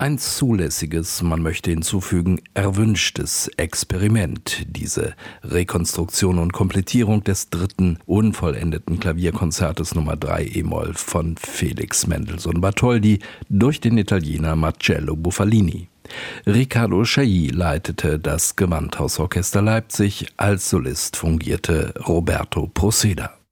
Ein zulässiges, man möchte hinzufügen, erwünschtes Experiment, diese Rekonstruktion und Komplettierung des dritten, unvollendeten Klavierkonzertes Nummer 3 e-Moll von Felix Mendelssohn Bartholdy durch den Italiener Marcello Bufalini. Riccardo Chailly leitete das Gewandhausorchester Leipzig, als Solist fungierte Roberto Proceda.